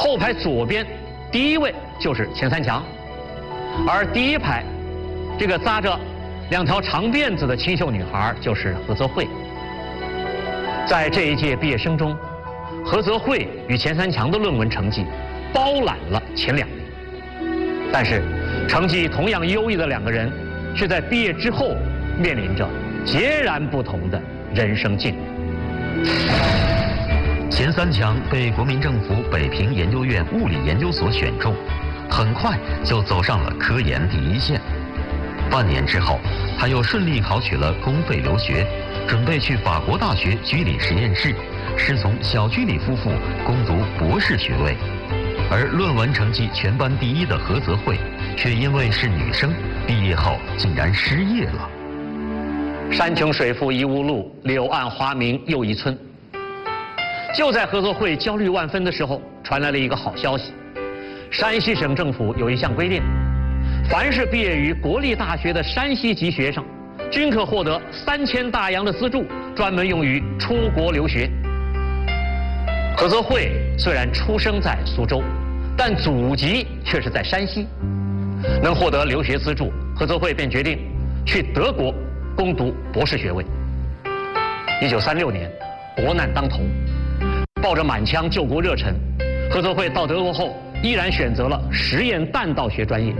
后排左边第一位就是钱三强，而第一排这个扎着2条长辫子的清秀女孩就是何泽慧。在这一届毕业生中，何泽慧与钱三强的论文成绩包揽了前2名，但是成绩同样优异的2个人，却在毕业之后面临着截然不同的人生境遇。 钱三强被国民政府北平研究院物理研究所选中，很快就走上了科研第一线。半年之后，他又顺利考取了公费留学，准备去法国大学居里实验室师从小居里夫妇攻读博士学位。而论文成绩全班第一的何泽慧，却因为是女生，毕业后竟然失业了。 山穷水复疑无路，柳暗花明又一村。就在何泽慧焦虑万分的时候，传来了一个好消息：山西省政府有一项规定，凡是毕业于国立大学的山西籍学生，均可获得3000大洋的资助，专门用于出国留学。何泽慧虽然出生在苏州，但祖籍却是在山西。能获得留学资助，何泽慧便决定去德国攻读博士学位。1936年，国难当头，抱着满腔救国热忱，何泽慧到德国后依然选择了实验弹道学专业。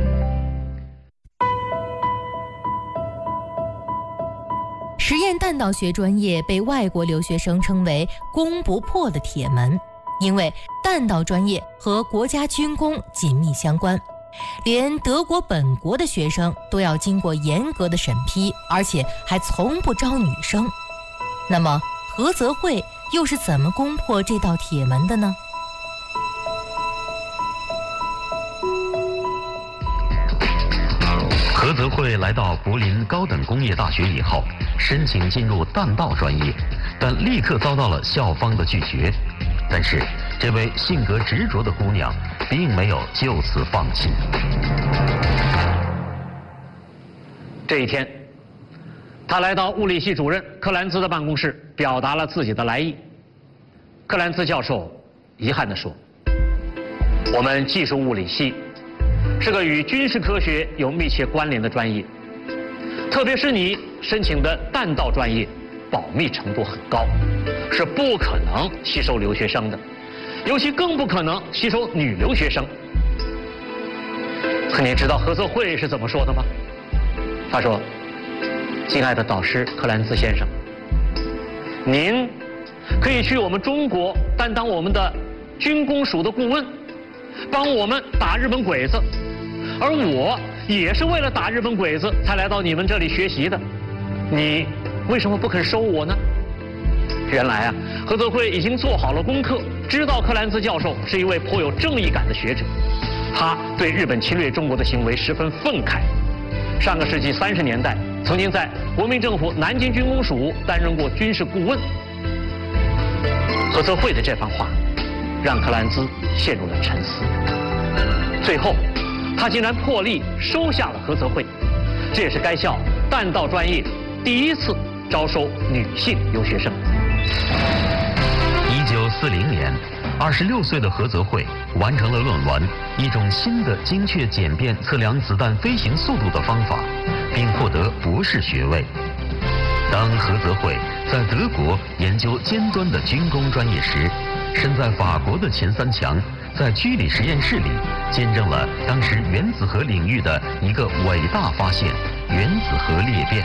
实验弹道学专业被外国留学生称为“攻不破的铁门”，因为弹道专业和国家军工紧密相关，连德国本国的学生都要经过严格的审批，而且还从不招女生。那么何泽慧又是怎么攻破这道铁门的呢？ 何泽慧来到柏林高等工业大学以后，申请进入弹道专业，但立刻遭到了校方的拒绝。但是这位性格执着的姑娘并没有就此放弃。 这一天，她来到物理系主任克兰兹的办公室，表达了自己的来意。克兰兹教授遗憾地说：“我们技术物理系是个与军事科学有密切关联的专业，特别是你申请的弹道专业，保密程度很高，是不可能吸收留学生的，尤其更不可能吸收女留学生。”可你知道何泽慧是怎么说的吗？他说：“亲爱的导师克兰兹先生，您可以去我们中国担当我们的军工署的顾问，帮我们打日本鬼子，而我也是为了打日本鬼子才来到你们这里学习的，你为什么不肯收我呢？”原来啊，何泽慧已经做好了功课，知道克兰兹教授是一位颇有正义感的学者，他对日本侵略中国的行为十分愤慨。上个世纪30年代，曾经在国民政府南京军工署担任过军事顾问。何泽慧的这番话让克兰兹陷入了沉思，最后他竟然破例收下了何泽慧，这也是该校弹道专业第一次招收女性留学生。 1940年，26岁的何泽慧完成了论文《一种新的精确简便测量子弹飞行速度的方法》，并获得博士学位。当何泽慧在德国研究尖端的军工专业时，身在法国的钱三强在居里实验室里见证了当时原子核领域的一个伟大发现——原子核裂变。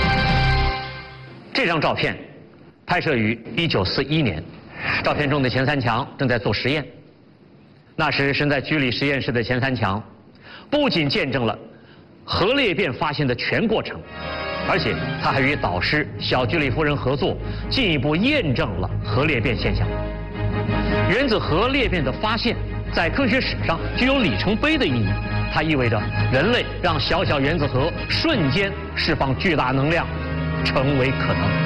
这张照片拍摄于1941年，照片中的钱三强正在做实验。那时身在居里实验室的钱三强，不仅见证了核裂变发现的全过程，而且他还与导师小居里夫人合作，进一步验证了核裂变现象。原子核裂变的发现在科学史上具有里程碑的意义，它意味着人类让小小原子核瞬间释放巨大能量成为可能。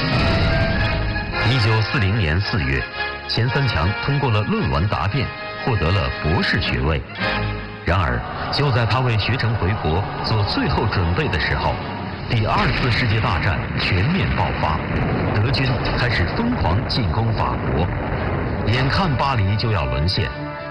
1940年4月，钱三强通过了论文答辩，获得了博士学位。然而，就在他为学成回国做最后准备的时候，第2次世界大战全面爆发，德军开始疯狂进攻法国，眼看巴黎就要沦陷，